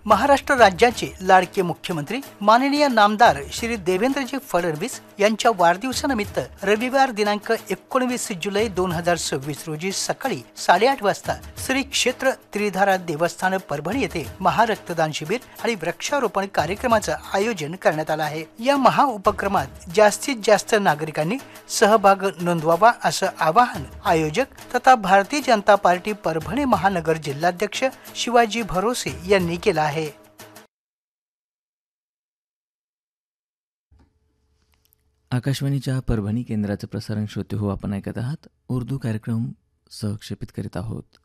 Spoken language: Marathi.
महाराष्ट्र राज्याचे लाडके मुख्यमंत्री माननीय नामदार श्री देवेंद्रजी फडणवीस यांच्या वाढदिवसानिमित्त रविवार दिनांक 19 जुलै 2026 रोजी सकाळी 8:30 वाजता श्री क्षेत्र त्रिधारा देवस्थान परभणी येथे महारक्तदान शिबिर आणि वृक्षारोपण कार्यक्रमाचे आयोजन करण्यात आले आहे। या महाउपक्रमात जास्तीत जास्त नागरिकांनी सहभाग नोंदवावा असं आवाहन आयोजक तथा भारतीय जनता पार्टी परभणी महानगर जिल्हाध्यक्ष शिवाजी भरोसे यांनी केलं आहे। आकाशवाणीच्या परभणी केंद्राचे प्रसारण श्रोते हो, आपण ऐकत आहात उर्दू कार्यक्रम सहक्षेपित करीत आहोत।